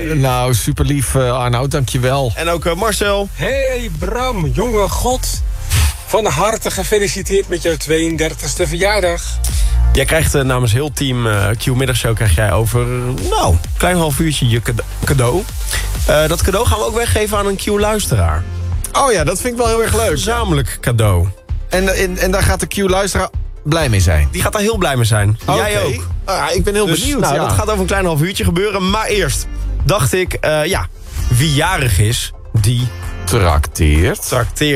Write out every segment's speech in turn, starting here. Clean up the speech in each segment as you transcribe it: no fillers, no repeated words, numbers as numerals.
Nou, super lief Arnoud, dankjewel. En ook Marcel. Hey Bram, jonge god. Van harte gefeliciteerd met jouw 32e verjaardag. Jij krijgt namens heel team Q-middagshow krijg jij over, nou, een klein half uurtje je cadeau. Dat cadeau gaan we ook weggeven aan een Q-luisteraar. Oh ja, dat vind ik wel heel erg leuk. Gezamenlijk cadeau. En daar gaat de Q-luisteraar blij mee zijn. Die gaat daar heel blij mee zijn. Jij ook. Ik ben heel benieuwd. Nou, dat gaat over een klein half uurtje gebeuren. Maar eerst dacht ik, wie jarig is, die trakteert.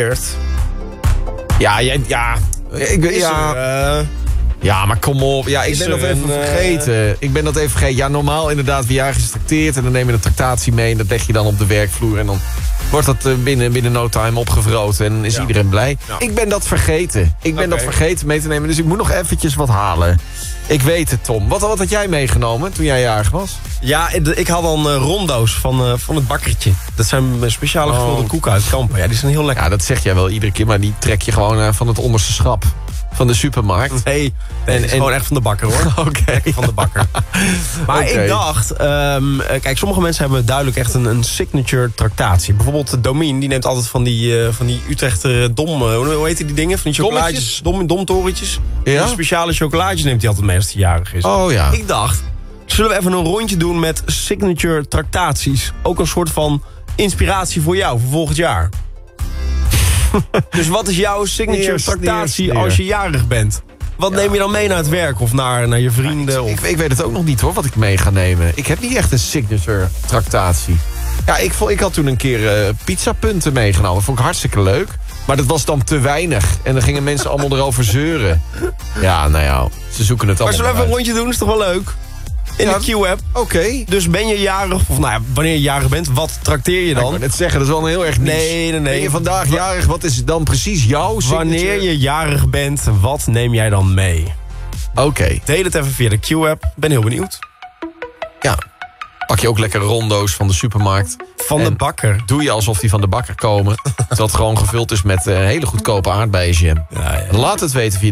Ja, maar kom op. Ja, ik ben dat even vergeten. Ja, normaal inderdaad, wie jarig is trakteert. En dan neem je de tractatie mee. En dat leg je dan op de werkvloer. En dan wordt dat binnen no time opgevroten. En is iedereen blij. Ja. Ik ben dat vergeten. Dat vergeten mee te nemen. Dus ik moet nog eventjes wat halen. Ik weet het, Tom. Wat had jij meegenomen toen jij jarig was? Ja, ik had dan rondo's van het bakkertje. Dat zijn speciale gevulde koeken uit Kampen. Ja, die zijn heel lekker. Ja, dat zeg jij wel iedere keer. Maar die trek je gewoon van het onderste schap. Van de supermarkt. Nee, het is gewoon echt van de bakker, hoor. Oké. Van de bakker. Maar ik dacht, kijk, sommige mensen hebben duidelijk echt een signature tractatie. Bijvoorbeeld Domien, die neemt altijd van die Utrechter hoe heet die dingen? Van die chocolaatjes, domtorentjes. Ja? Die speciale chocolaatjes neemt hij altijd mee als hij jarig is. Oh ja. Ik dacht, zullen we even een rondje doen met signature tractaties? Ook een soort van inspiratie voor jou, voor volgend jaar. Dus wat is jouw signature tractatie als je jarig bent? Wat neem je dan mee naar het werk of naar je vrienden? Ik weet het ook nog niet, hoor, wat ik mee ga nemen. Ik heb niet echt een signature tractatie. Ja, ik had toen een keer pizzapunten meegenomen. Dat vond ik hartstikke leuk. Maar dat was dan te weinig. En dan gingen mensen allemaal erover zeuren. Ja, nou ja, ze zoeken het allemaal. Maar zullen we even een rondje doen? Is toch wel leuk? In de Q-app. Oké. Dus ben je jarig, of nou ja, wanneer je jarig bent, wat trakteer je dan? Ik wou net zeggen, dat is wel een heel erg niche. Nee. Ben je vandaag jarig, wat is dan precies jouw signature? Wanneer je jarig bent, wat neem jij dan mee? Oké. Deel het even via de Q-app. Ben heel benieuwd. Ja. Pak je ook lekker rondo's van de supermarkt. Van de bakker. Doe je alsof die van de bakker komen. Terwijl het gewoon gevuld is met hele goedkope aardbeienjam. Ja. Laat het weten via